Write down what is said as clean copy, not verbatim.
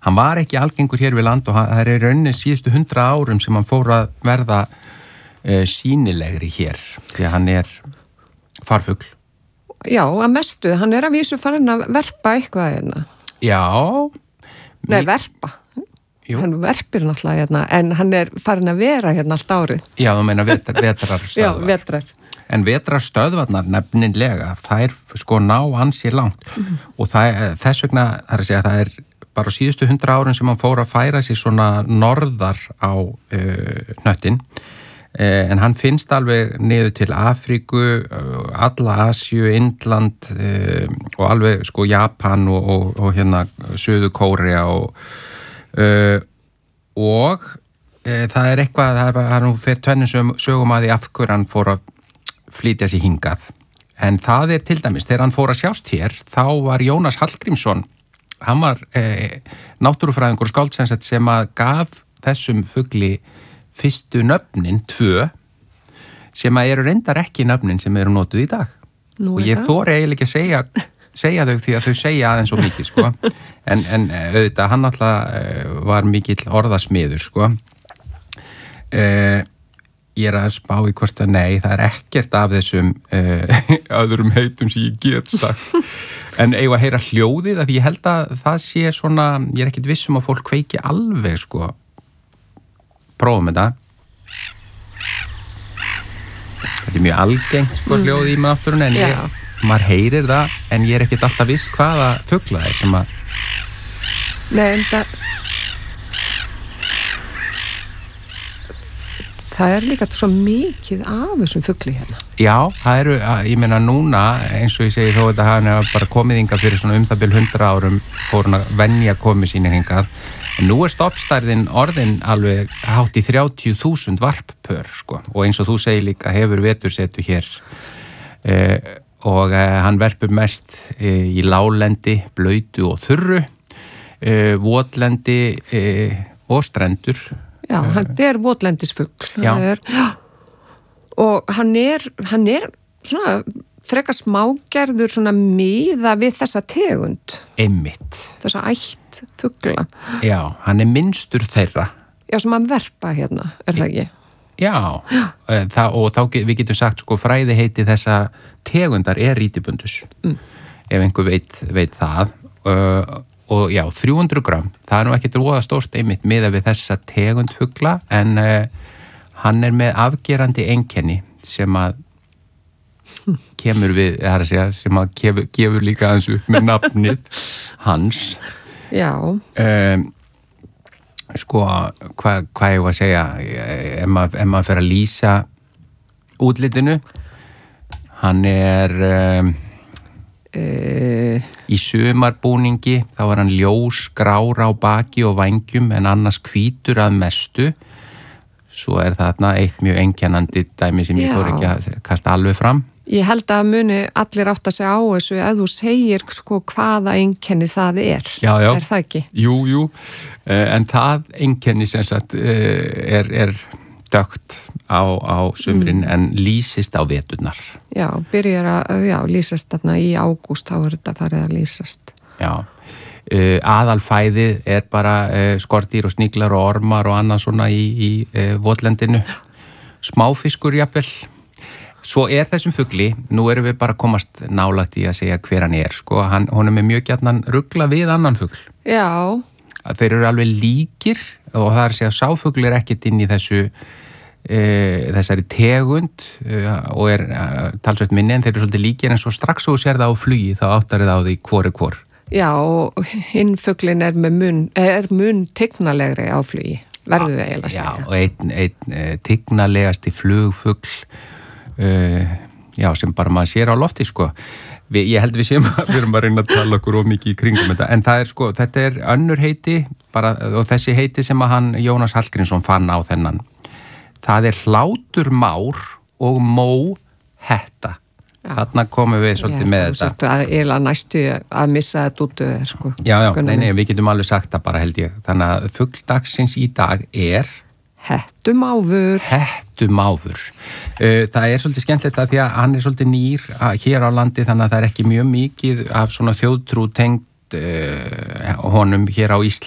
hann var ekki algengur hér við land og það er í rauninni síðustu 100 árum sem hann fór að verða sýnilegri hér, því að hann er farfugl. Já, að mestu, hann er að vísu farin að verpa eitthvað hérna. Já. Nei, verpa. Jú. Hann verpir náttúrulega hérna, en hann er farin að vera hérna allt árið. Já, þú meina vetrarstöðvar. Já, vetrar. En vetrarstöðvarnar nefnilega, þær sko ná ansi langt og þess vegna, það er að segja, það er bara á síðustu 100 árum sem hann fór að færa sig svona norðar á hnöttin, en hann finnst alveg niður til Afríku, alla Asíu, Indland og alveg sko Japan og hérna Suður Kórea og það er eitthvað, það er nú fyrir tvennum sögum að því af hverju hann fór að flytja sig hingað. En það er til dæmis, þegar hann fór að sjást hér, þá var Jónas Hallgrímsson, hann var náttúrufræðingur og skáldsensett sem að gaf þessum fugli fyrstu nöfnin 2, sem að eru reyndar ekki nöfnin sem eru notuð í dag. Og ég þori eiginlega ekki að segja þau því að þau segja aðeins svo mikið, sko. En auðvitað, hann alltaf var mikill orðasmiður, sko. Ég er að spá í hvort að nei, það er ekkert af þessum öðrum heitum sem ég get sagt. En eigum að heyra hljóðið, af því ég held að það sé svona, ég er ekkert viss að fólk kveiki alveg, sko. Prófum þetta. Þetta er mjög algengt, sko, hljóðið í náttúrunni, en maður heyrir það, en ég er ekkert alltaf viss hvaða fugla það er sem að... Nei, en það er líka svo mikið af þessum fugli hérna. Já, það eru, ég meina núna, eins og ég segi þó þetta hann er bara komið hingað fyrir svona það bil 100 árum, fór hann að venja komið sínir hingað. En nú er stofnstærðin orðin alveg hátt í 30.000 varppör, sko. Og eins og þú segir líka, hefur vetursetu hér. Og hann verpur mest í láglendi, blautu og þurru, votlendi og strendur. Já, hann er votlendisfugl. Já. Og hann er svona frekar smágerður svona miða við þessa tegund. Einmitt. Þessa ætt fugla. Já, hann er minnstur þeirra. Já, sem hann verpa hérna, er það ekki? Já. Og þá við getum sagt, sko, fræði heiti þessa tegundar er rítibundus. Ef einhver veit það. Og já, 300 gram. Það er nú ekki róða stórt einmitt miðað við þessa tegund fugla, en hann er með afgerandi einkenni sem að kemur við, það er að segja, sem að gefur líka aðeins upp með nafnið hans. Já. Sko, hvað ég var að segja, ef maður fer að lýsa útlitinu, hann er í sumarbúningi, þá er hann ljósgrár á baki og vængjum en annars hvítur að mestu. Svo er þarna eitt mjög einkennandi dæmi sem ég fór ekki að kasta alveg fram. Ég held að muni allir átt að segja á þessu að þú segir sko hvaða einkenni það er. Já. Er það ekki? Jú. En það einkenni sem sagt er dögt á sumrin en lýsist á veturnar. Já, byrjar að lýsast þarna í ágúst, þá er þetta farið að lýsast. Já. Aðalfæðið er bara skordýr og sniglar og ormar og annað svona í votlendinu. Smáfiskur jafnvel. Svo er þessum fugli, nú erum við bara komast nálægt í að segja hver hann er, sko. Hún er með mjög gjarnan rugla við annan fugl. Já. Þeir eru alveg líkir og það er að segja sáfugl er ekkert inn í þessari tegund og er talsvert minni en þeir eru svolítið líkir en svo strax og sér það á flugi þá áttar það á því hvor er hvor. Já, og hinn fuglin er mun tignalegri á flugi, verður við eiginlega að segja. Já, og einn tignalegasti flugfugl sem bara maður sér á lofti, sko. Ég held við erum að reyna að tala okkur of mikið í kringum þetta, en það er sko, þetta er önnur heiti bara, og þessi heiti sem að hann Jónas Hallgrímsson fann á þennan. Það er hláturmár og móhetta. Þarna komum við svolítið með þetta. Þú sagt að næstu að missa þetta út, sko. Já, nei, við getum alveg sagt það bara, held ég. Þannig að fugl dagsins í dag er Hettumáfur. Það er svolítið skemmtilegt að því að hann er svolítið nýr hér á landi þannig að það er ekki mjög mikið af svona þjóðtrú tengd honum hér á Íslandi.